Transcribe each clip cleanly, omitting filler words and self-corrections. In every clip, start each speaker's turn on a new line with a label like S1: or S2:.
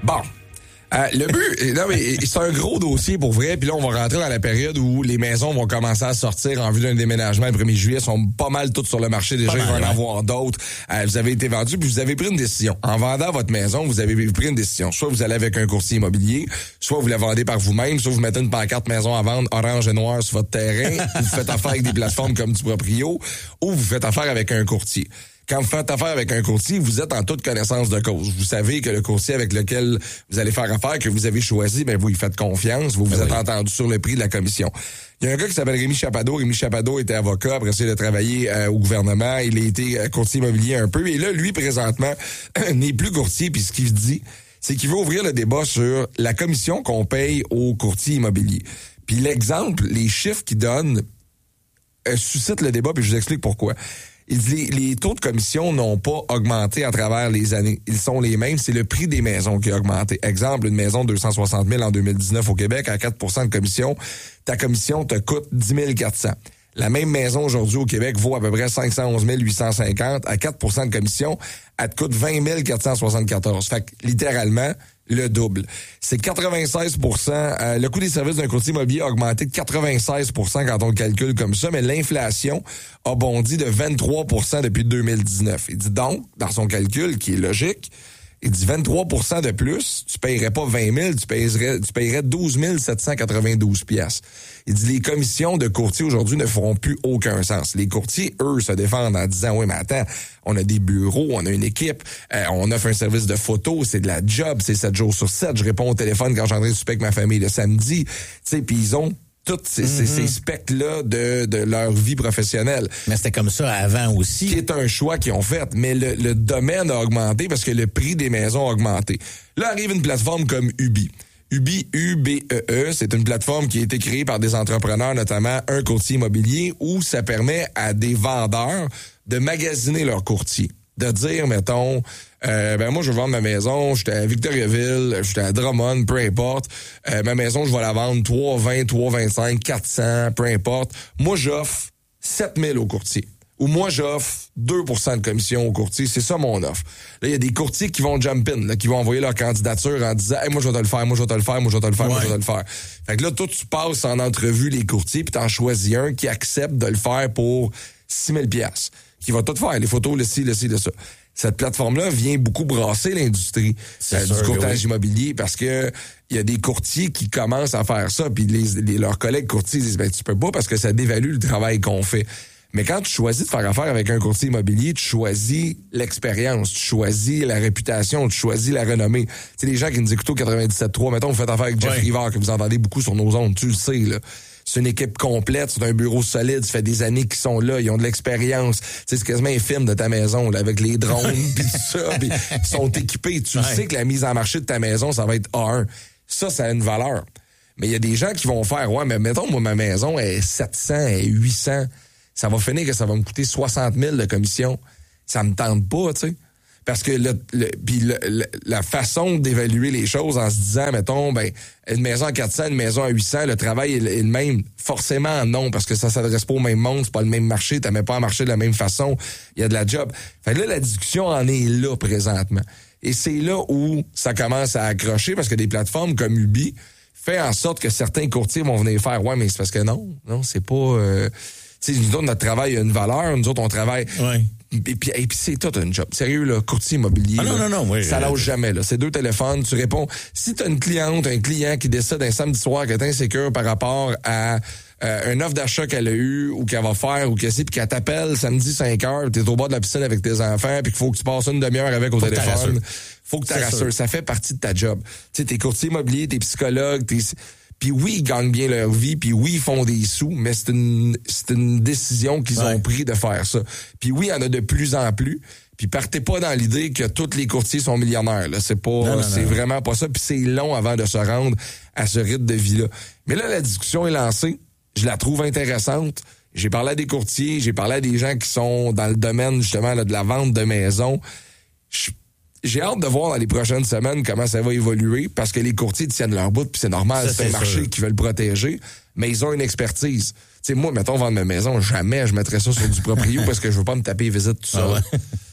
S1: Bon. Le but, non mais c'est un gros dossier pour vrai, puis là on va rentrer dans la période où les maisons vont commencer à sortir en vue d'un déménagement. Le 1er juillet sont pas mal toutes sur le marché déjà, il va y en avoir d'autres. Vous avez été vendu, puis vous avez pris une décision. En vendant votre maison, vous avez pris une décision. Soit vous allez avec un courtier immobilier, soit vous la vendez par vous-même, soit vous mettez une pancarte maison à vendre orange et noir sur votre terrain, vous faites affaire avec des plateformes comme du Proprio, ou vous faites affaire avec un courtier. Quand vous faites affaire avec un courtier, vous êtes en toute connaissance de cause. Vous savez que le courtier avec lequel vous allez faire affaire, que vous avez choisi, ben vous lui faites confiance, vous êtes entendu sur le prix de la commission. Il y a un gars qui s'appelle Rémi Chapado. Rémi Chapado était avocat, après ça, il a travaillé au gouvernement. Il a été courtier immobilier un peu. Et là, lui, présentement, n'est plus courtier. Puis ce qu'il dit, c'est qu'il veut ouvrir le débat sur la commission qu'on paye aux courtiers immobiliers. Puis l'exemple, les chiffres qu'il donne suscitent le débat, puis je vous explique pourquoi. Il dit les taux de commission n'ont pas augmenté à travers les années. Ils sont les mêmes. C'est le prix des maisons qui a augmenté. Exemple, une maison de 260 000 en 2019 au Québec à 4 % de commission. Ta commission te coûte 10 400. La même maison aujourd'hui au Québec vaut à peu près 511 850 à 4 % de commission. Elle te coûte 20 474. Fait que littéralement, le double. C'est 96 %. Le coût des services d'un courtier immobilier a augmenté de 96 % quand on le calcule comme ça, mais l'inflation a bondi de 23 % depuis 2019. Il dit donc, dans son calcul, qui est logique, il dit 23 % de plus, tu paierais pas 20 000, tu paierais 12 792 piastres. Il dit les commissions de courtiers aujourd'hui ne feront plus aucun sens. Les courtiers, eux, se défendent en disant, oui, mais attends, on a des bureaux, on a une équipe, on offre un service de photo, c'est de la job, c'est 7 jours sur 7, je réponds au téléphone quand j'entrais souper avec ma famille le samedi, tu sais, puis ils ont tous ces specs-là de leur vie professionnelle.
S2: Mais c'était comme ça avant aussi.
S1: Qui est un choix qu'ils ont fait. Mais le domaine a augmenté parce que le prix des maisons a augmenté. Là arrive une plateforme comme Ubi. Ubi, U-B-E-E, c'est une plateforme qui a été créée par des entrepreneurs, notamment un courtier immobilier, où ça permet à des vendeurs de magasiner leur courtier. De dire, mettons, moi, je veux vendre ma maison, j'étais à Victoriaville, j'étais à Drummond, peu importe. Ma maison, je vais la vendre 320, 325, 400, peu importe. Moi, j'offre 7000 au courtier. Ou moi, j'offre 2 % de commission au courtier. C'est ça mon offre. Là, il y a des courtiers qui vont jump in, là, qui vont envoyer leur candidature en disant, hey, moi, je vais te le faire, moi, je vais te le faire, moi, je vais te le faire, moi, je vais te le faire. Fait que là, toi, tu passes en entrevue les courtiers, puis t'en choisis un qui accepte de le faire pour 6 000 piastres. Qui va tout faire, les photos, le ci, le ça. Cette plateforme-là vient beaucoup brasser l'industrie du courtage immobilier parce que il y a des courtiers qui commencent à faire ça, puis leurs collègues courtiers disent, ben tu peux pas parce que ça dévalue le travail qu'on fait. Mais quand tu choisis de faire affaire avec un courtier immobilier, tu choisis l'expérience, tu choisis la réputation, tu choisis la renommée. Tu sais, les gens qui nous écoutent au 97.3, mettons, vous faites affaire avec Jeff Rivard, que vous entendez beaucoup sur nos ondes, tu le sais, là. C'est une équipe complète, c'est un bureau solide, ça fait des années qu'ils sont là, ils ont de l'expérience. Tu sais, c'est quasiment un film de ta maison, là, avec les drones, pis tout ça, pis ils sont équipés. Tu sais que la mise en marché de ta maison, ça va être A1. Ça a une valeur. Mais il y a des gens qui vont faire, ouais, mais mettons, moi, ma maison est 700, est 800. Ça va finir que ça va me coûter 60 000 de commission. Ça me tente pas, tu sais. Parce que la façon d'évaluer les choses en se disant, mettons, ben, une maison à 400, une maison à 800, le travail est le même. Forcément, non, parce que ça s'adresse pas au même monde, c'est pas le même marché, t'as même pas à marcher de la même façon, il y a de la job. Fait que là, la discussion en est là, présentement. Et c'est là où ça commence à accrocher, parce que des plateformes comme Ubi fait en sorte que certains courtiers vont venir faire, ouais, mais c'est parce que non, c'est pas... tu sais, nous autres, notre travail a une valeur, nous autres, on travaille...
S2: Ouais.
S1: Et puis c'est tout un job. Sérieux, là, courtier immobilier.
S2: Oui,
S1: ça lâche jamais, là. C'est 2 téléphones, tu réponds. Si t'as une cliente, un client qui décide un samedi soir que t'es insécure par rapport à une offre d'achat qu'elle a eue ou qu'elle va faire ou que c'est, puis qu'elle t'appelle samedi 5h, t'es au bord de la piscine avec tes enfants, puis qu'il faut que tu passes une demi-heure avec au téléphone. Faut que tu rassures. Ça fait partie de ta job. Tu sais, t'es courtier immobilier, t'es psychologue, puis oui, ils gagnent bien leur vie, puis oui, ils font des sous, mais c'est une décision qu'ils ont pris de faire ça. Puis oui, il y en a de plus en plus. Puis partez pas dans l'idée que tous les courtiers sont millionnaires. Là, c'est pas, c'est vraiment pas ça. Puis c'est long avant de se rendre à ce rythme de vie-là. Mais là, la discussion est lancée. Je la trouve intéressante. J'ai parlé à des courtiers, j'ai parlé à des gens qui sont dans le domaine justement là, de la vente de maisons. J'ai hâte de voir dans les prochaines semaines comment ça va évoluer parce que les courtiers tiennent leur bout puis c'est normal, c'est un marché qu'ils veulent protéger, mais ils ont une expertise. Tu sais, moi, mettons, vendre ma maison, jamais je mettrais ça sur du Proprio parce que je veux pas me taper les visites tout ça.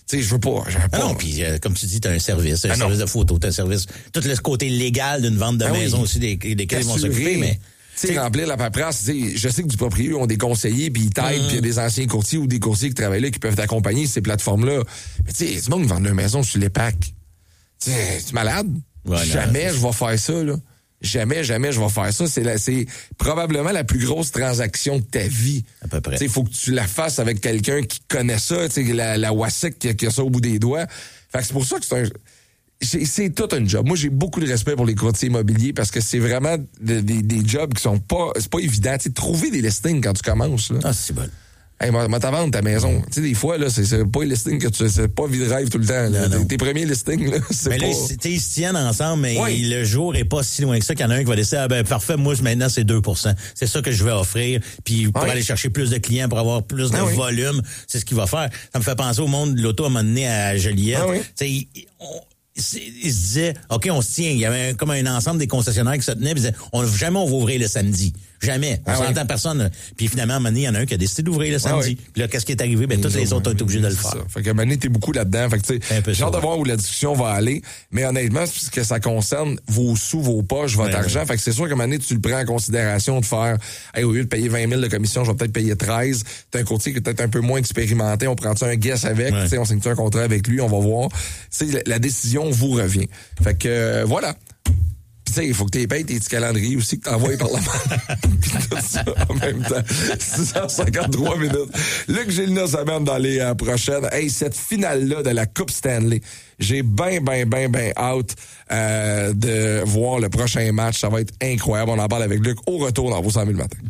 S1: Tu sais, je veux pas.
S2: Non, puis comme tu dis, t'as un service de photo, t'as un service, tout le côté légal d'une vente de maison aussi, desquels ils vont s'occuper, mais...
S1: Tu sais, remplir la paperasse, je sais que du propriétaire ont des conseillers, puis ils t'aident, puis il y a des anciens courtiers ou des courtiers qui travaillent là qui peuvent t'accompagner sur ces platemmes-là. Mais tu sais, c'est bon de vendre une maison sur les packs. Tu sais, tu es malade? Ouais, jamais je vais faire ça, là. Jamais je vais faire ça. C'est probablement la plus grosse transaction de ta vie.
S2: À peu près.
S1: Tu sais, il faut que tu la fasses avec quelqu'un qui connaît ça, tu sais, la WASEC qui a ça au bout des doigts. Fait que c'est pour ça que c'est tout un job. Moi, j'ai beaucoup de respect pour les courtiers immobiliers parce que c'est vraiment des jobs qui sont pas... C'est pas évident. Tu sais, trouver des listings quand tu commences, là.
S2: Ah, c'est bon.
S1: Hey, m'a ta vente ta maison. Tu sais, des fois, là, c'est pas un listing que c'est pas vie de rêve tout le temps. Là.
S2: Non.
S1: Tes premiers listings, là, c'est
S2: mais
S1: pas...
S2: là, ils se tiennent ensemble, mais le jour est pas si loin que ça qu'il y en a un qui va décider, parfait, moi, maintenant, c'est 2%. C'est ça que je vais offrir. Puis, pour aller chercher plus de clients, pour avoir plus de volume, c'est ce qu'il va faire. Ça me fait penser au monde de l'auto à un moment donné à Joliette. Tu sais, il se disait, OK, on se tient. Il y avait comme un ensemble des concessionnaires qui se tenaient, puis ils disaient, jamais on va ouvrir le samedi. Jamais. On s'entend personne. Puis finalement, à un moment donné, il y en a un qui a décidé d'ouvrir le samedi. Puis là, qu'est-ce qui est arrivé? Ben, tous les autres ont été obligés de le faire.
S1: Ça. Fait qu'à un moment donné, t'es beaucoup là-dedans. Fait que, tu sais, j'ai hâte de voir où la discussion va aller. Mais honnêtement, c'est parce que ça concerne vos sous, vos poches, votre argent. Fait que c'est sûr qu'à un moment donné, tu le prends en considération de faire, hey, au lieu de payer 20 000 de commission, je vais peut-être payer 13. T'as un courtier qui est peut-être un peu moins expérimenté. On prend-tu un guess avec? Tu sais, on signe-tu un contrat avec lui? On va voir. Tu sais, la décision vous revient. Fait que, voilà. Tu sais, il faut que tu payes tes petits calendriers aussi que t'envoies par la main. Puis tout ça en même temps. 653 minutes. Luc Gélina s'amène dans les prochaines. Hey, cette finale-là de la Coupe Stanley, j'ai bien hâte de voir le prochain match. Ça va être incroyable. On en parle avec Luc au retour dans vos 100 000 matins.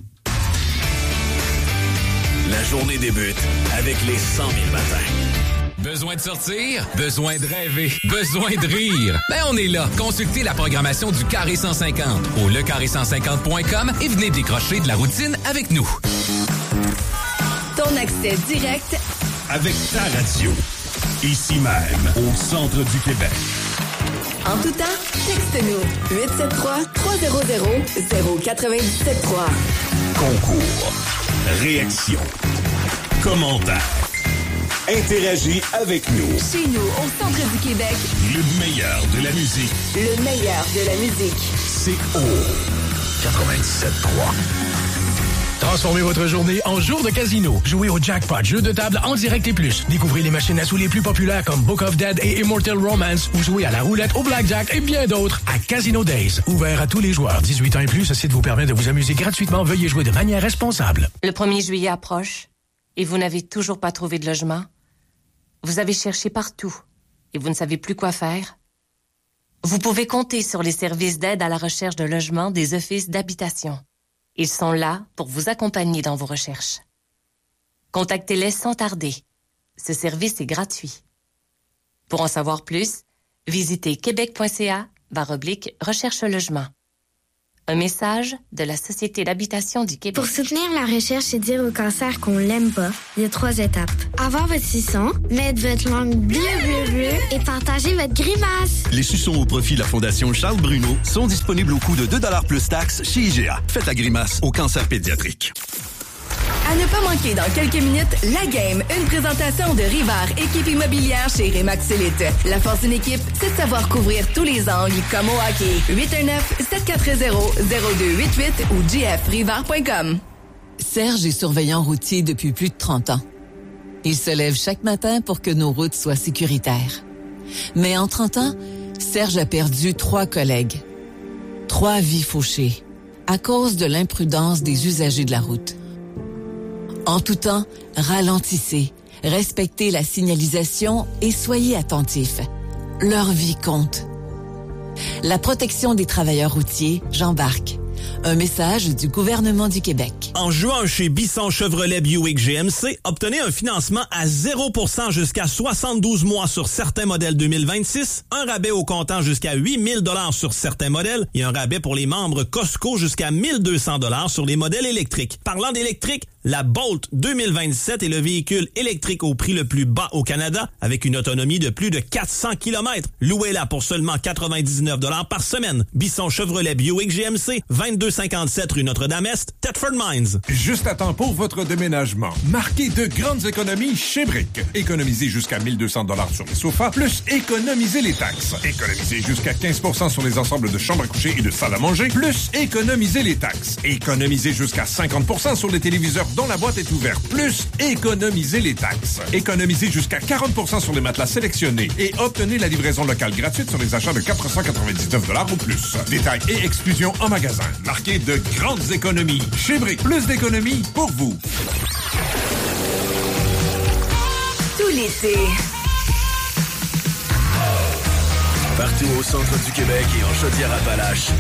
S3: La journée débute avec les 100 000 matins.
S4: Besoin de sortir? Besoin de rêver? Besoin de rire? Ben, on est là. Consultez la programmation du Carré 150 au lecarré150.com et venez décrocher de la routine avec nous.
S5: Ton accès direct
S3: avec ta radio. Ici même, au centre du Québec.
S5: En tout temps, texte-nous 873-300-0973.
S3: Concours, réaction, commentaires. Interagis avec nous.
S5: Chez nous, au centre du Québec.
S3: Le meilleur de la musique.
S5: Le meilleur de la musique.
S3: C'est au 97.3.
S6: Transformez votre journée en jour de casino. Jouez au Jackpot, jeu de table en direct et plus. Découvrez les machines à sous les plus populaires comme Book of Dead et Immortal Romance ou jouez à la roulette, au blackjack et bien d'autres à Casino Days. Ouvert à tous les joueurs. 18 ans et plus, ce site vous permet de vous amuser gratuitement. Veuillez jouer de manière responsable.
S7: Le 1er juillet approche et vous n'avez toujours pas trouvé de logement? Vous avez cherché partout et vous ne savez plus quoi faire? Vous pouvez compter sur les services d'aide à la recherche de logement des offices d'habitation. Ils sont là pour vous accompagner dans vos recherches. Contactez-les sans tarder. Ce service est gratuit. Pour en savoir plus, visitez québec.ca/recherche-logement. Un message de la Société d'habitation du Québec.
S8: Pour soutenir la recherche et dire au cancer qu'on l'aime pas, il y a 3 étapes. Avoir votre suçon, mettre votre langue bleue et partager votre grimace.
S9: Les suçons au profit de la Fondation Charles Bruno sont disponibles au coût de 2$ plus taxes chez IGA. Faites la grimace au cancer pédiatrique.
S5: À ne pas manquer dans quelques minutes, La Game, une présentation de Rivard, équipe immobilière chez Remax Elite. La force d'une équipe, c'est de savoir couvrir tous les angles comme au hockey. 819-740-0288 ou gfrivard.com.
S10: Serge est surveillant routier depuis plus de 30 ans. Il se lève chaque matin pour que nos routes soient sécuritaires. Mais en 30 ans, Serge a perdu 3 collègues. 3 vies fauchées à cause de l'imprudence des usagers de la route. En tout temps, ralentissez, respectez la signalisation et soyez attentifs. Leur vie compte. La protection des travailleurs routiers, j'embarque. Un message du gouvernement du Québec.
S11: En juin chez Bisson Chevrolet Buick GMC, obtenez un financement à 0% jusqu'à 72 mois sur certains modèles 2026, un rabais au comptant jusqu'à 8 000 $ sur certains modèles et un rabais pour les membres Costco jusqu'à 1 200 $ sur les modèles électriques. Parlant d'électrique, la Bolt 2027 est le véhicule électrique au prix le plus bas au Canada avec une autonomie de plus de 400 km. Louez-la pour seulement 99 $ par semaine. Bisson Chevrolet Buick GMC, 2257 rue Notre-Dame-Est, Thetford Mines. Hines.
S12: Juste à temps pour votre déménagement. Marquez de grandes économies chez Brick. Économisez jusqu'à 1200 $ sur les sofas, plus économisez les taxes. Économisez jusqu'à 15% sur les ensembles de chambres à coucher et de salles à manger, plus économisez les taxes. Économisez jusqu'à 50% sur les téléviseurs dont la boîte est ouverte, plus économisez les taxes. Économisez jusqu'à 40% sur les matelas sélectionnés et obtenez la livraison locale gratuite sur les achats de 499 $ ou plus. Détails et exclusions en magasin. Marquez de grandes économies. Chez Brick, plus d'économies pour vous.
S5: Tout l'été.
S13: Partout au centre du Québec et en Chaudière-Appalaches,